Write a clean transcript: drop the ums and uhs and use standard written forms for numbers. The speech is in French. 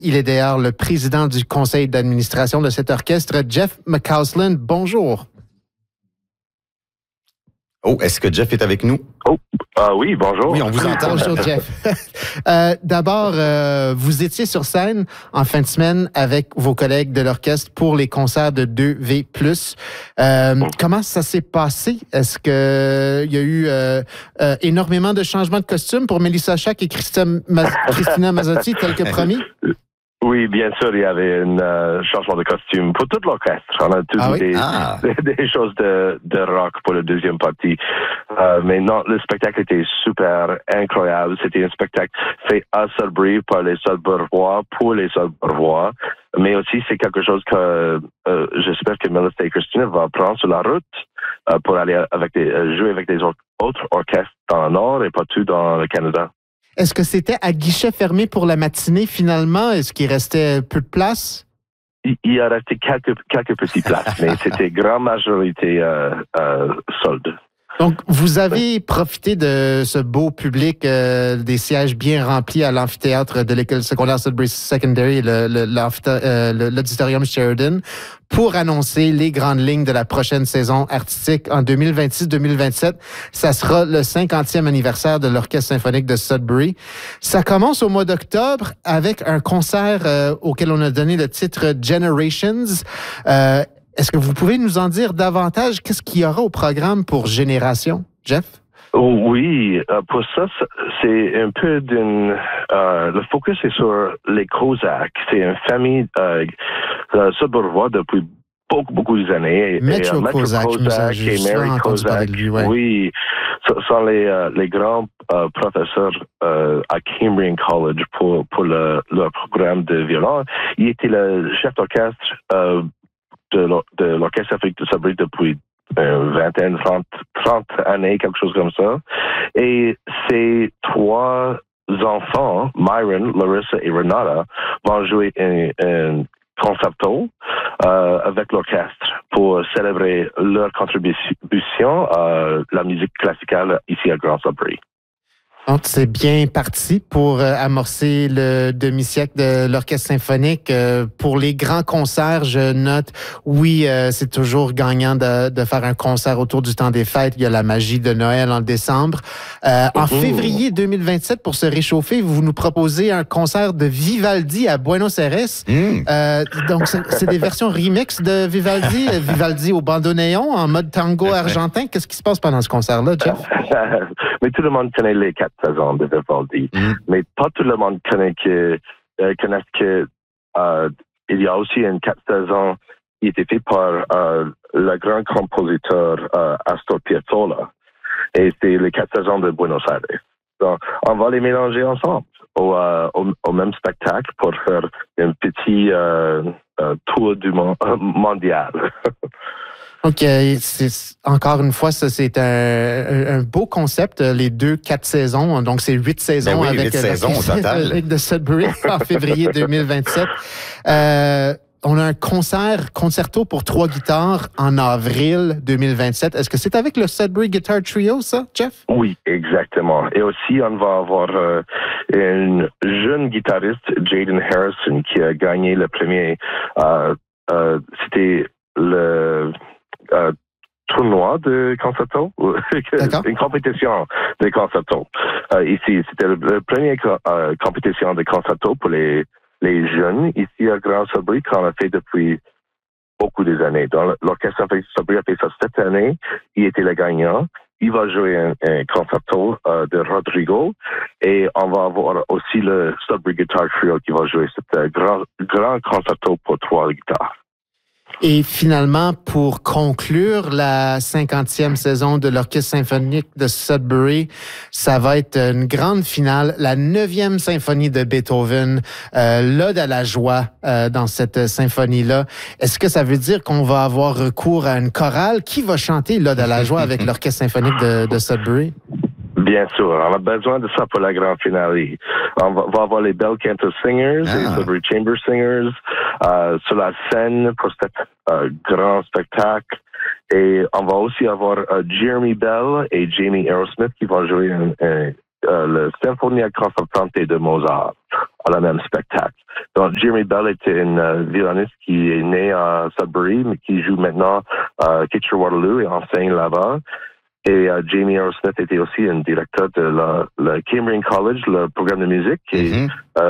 Il est d'ailleurs le président du conseil d'administration de cet orchestre, Jeff McCausland. Bonjour. Oh, est-ce que Jeff est avec nous? Oui, bonjour. Oui, on vous entend. Bonjour, Jeff. D'abord, vous étiez sur scène en fin de semaine avec vos collègues de l'orchestre pour les concerts de 2V+. Comment ça s'est passé? Est-ce qu'il y a eu énormément de changements de costumes pour Melissa Schack et Christina Mazzotti, tel que promis? Oui, bien sûr, il y avait un changement de costume pour tout l'orchestre. On a tous des choses de rock pour la deuxième partie. Mais non, le spectacle était super incroyable. C'était un spectacle fait à Sudbury par les Sudburois pour les Sudburois. Mais aussi, c'est quelque chose que j'espère que Melissa et Christina vont prendre sur la route pour aller jouer avec des autres orchestres dans le Nord et partout dans le Canada. Est-ce que c'était à guichet fermé pour la matinée finalement? Est-ce qu'il restait peu de place? Il a resté quelques petites places, mais c'était grande majorité solde. Donc, vous avez profité de ce beau public, des sièges bien remplis à l'amphithéâtre de l'école secondaire Sudbury Secondary, l'auditorium Sheridan, pour annoncer les grandes lignes de la prochaine saison artistique en 2026-2027. Ça sera le 50e anniversaire de l'Orchestre symphonique de Sudbury. Ça commence au mois d'octobre avec un concert auquel on a donné le titre Generations. Est-ce que vous pouvez nous en dire davantage? Qu'est-ce qu'il y aura au programme pour Génération, Jeff? Oui, pour ça, c'est un peu le focus est sur les Kozak. C'est une famille suburboise depuis beaucoup d'années. Metro Kozak et Mary Kozak. Oui, ce sont les grands professeurs à Cambrian College pour leur programme de violon. Il était le chef d'orchestre de l'Orchestre symphonique de Sudbury depuis 30 années, quelque chose comme ça. Et ces trois enfants, Myron, Larissa et Renata, vont jouer un concerto avec l'orchestre pour célébrer leur contribution à la musique classique ici à Grand Sudbury. Donc, c'est bien parti pour amorcer le demi-siècle de l'Orchestre symphonique. Pour les grands concerts, je note, oui, c'est toujours gagnant de faire un concert autour du temps des fêtes. Il y a la magie de Noël en décembre. En février 2027, pour se réchauffer, vous nous proposez un concert de Vivaldi à Buenos Aires. Donc, c'est des versions remix de Vivaldi. Vivaldi au bandoneon en mode tango argentin. Qu'est-ce qui se passe pendant ce concert-là, Jeff? Mais tout le monde connaît les 4 saisons de Vivaldi. Mais pas tout le monde connaît que il y a aussi une 4 saisons qui a été fait par le grand compositeur Astor Piazzolla. Et c'est les 4 saisons de Buenos Aires. Donc, on va les mélanger ensemble au même spectacle pour faire un petit tour du monde mondial. OK. Encore une fois, ça, c'est un beau concept, les 4 saisons. Donc, c'est 8 saisons avec 8 saisons au total. de Sudbury en février 2027. On a un concerto pour 3 guitares en avril 2027. Est-ce que c'est avec le Sudbury Guitar Trio, ça, Jeff? Oui, exactement. Et aussi, on va avoir une jeune guitariste, Jaden Harrison, qui a gagné le premier. C'était le tournoi de concerto, une compétition de concerto. Ici, c'était la première compétition de concerto pour les jeunes ici à Grand Sudbury qu'on a fait depuis beaucoup des années. Donc, l'Orchestre symphonique de Sudbury a fait ça cette année. Il était le gagnant. Il va jouer un concerto de Rodrigo et on va avoir aussi le Sudbury Guitar Trio qui va jouer ce grand concerto pour 3 guitares. Et finalement, pour conclure la 50e saison de l'Orchestre symphonique de Sudbury, ça va être une grande finale, la 9e symphonie de Beethoven, l'Ode à la joie dans cette symphonie-là. Est-ce que ça veut dire qu'on va avoir recours à une chorale? Qui va chanter l'Ode à la joie avec l'Orchestre symphonique de Sudbury? Bien sûr, on a besoin de ça pour la grande finale. On va avoir les Bell Canto Singers, les Sudbury Chamber Singers sur la scène pour cet grand spectacle. Et on va aussi avoir Jeremy Bell et Jamie Aerosmith qui vont jouer le Symphonia Concertante de Mozart. à la même spectacle. Donc, Jeremy Bell était une violoniste qui est née à Sudbury, mais qui joue maintenant à Kitchener-Waterloo et enseigne là-bas. Et Jamie Arrowsmith était aussi un directeur de le Cambrian College, le programme de musique. Et